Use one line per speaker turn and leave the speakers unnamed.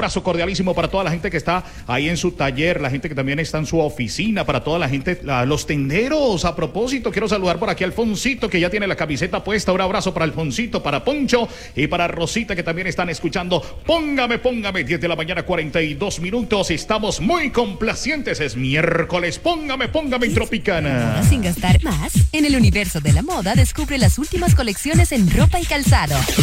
abrazo cordialísimo para toda la gente que está ahí en su taller, la gente que también está en su oficina, para toda la gente, los tenderos. A propósito, quiero saludar por aquí a Alfonsito, que ya tiene la camiseta puesta. Un abrazo para Alfonsito, para Poncho y para Rosita, que también están escuchando. Póngame, 10 de la mañana, 42 minutos. Estamos muy complacientes. Es miércoles. Póngame en Tropicana.
Sin gastar más, en el universo de la moda descubre las últimas colecciones en ropa y calzado.